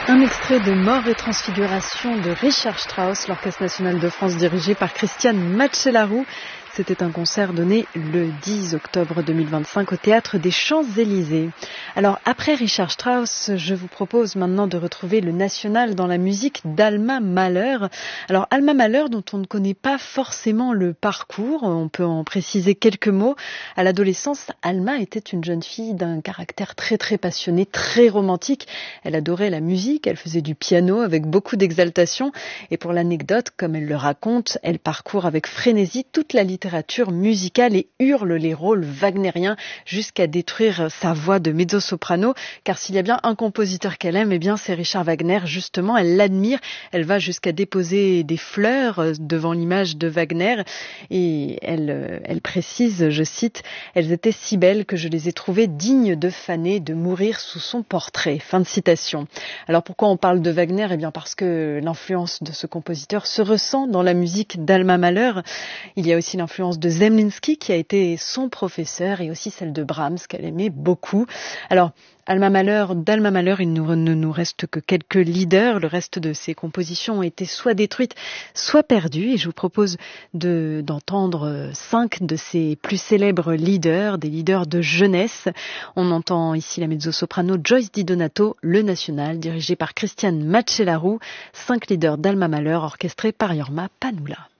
Un extrait de Mort et Transfiguration de Richard Strauss, l'Orchestre national de France dirigé par Christiane Matchelarou. C'était un concert donné le 10 octobre 2025 au Théâtre des Champs-Élysées. Alors, après Richard Strauss, je vous propose maintenant de retrouver le national dans la musique d'Alma Mahler. Alors, Alma Mahler, dont on ne connaît pas forcément le parcours, on peut en préciser quelques mots. À l'adolescence, Alma était une jeune fille d'un caractère très très passionné, très romantique. Elle adorait la musique, elle faisait du piano avec beaucoup d'exaltation. Et pour l'anecdote, comme elle le raconte, elle parcourt avec frénésie toute la littérature musicale et hurle les rôles wagnériens jusqu'à détruire sa voix de mezzo-soprano. Car s'il y a bien un compositeur qu'elle aime, eh bien c'est Richard Wagner. Justement, elle l'admire. Elle va jusqu'à déposer des fleurs devant l'image de Wagner. Et elle précise, je cite, « Elles étaient si belles que je les ai trouvées dignes de faner, de mourir sous son portrait ». Fin de citation. Alors pourquoi on parle de Wagner ? Eh bien parce que l'influence de ce compositeur se ressent dans la musique d'Alma Mahler. Il y a aussi l'influence de Zemlinsky qui a été son professeur et aussi celle de Brahms qu'elle aimait beaucoup. Alors d'Alma Mahler, il ne nous reste que quelques leaders. Le reste de ses compositions ont été soit détruites, soit perdues. Et je vous propose d'entendre 5 de ses plus célèbres leaders, des leaders de jeunesse. On entend ici la mezzo-soprano Joyce Di Donato, le national, dirigé par Christiane Matchelarou. 5 leaders d'Alma Mahler, orchestrés par Jorma Panula.